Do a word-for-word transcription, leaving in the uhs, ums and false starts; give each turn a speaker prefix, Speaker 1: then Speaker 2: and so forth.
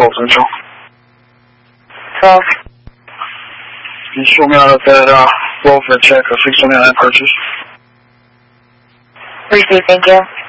Speaker 1: twelve Central.
Speaker 2: twelve.
Speaker 1: Can you show me out of that uh, welfare check, a six twenty-nine purchase?
Speaker 2: Received, thank you.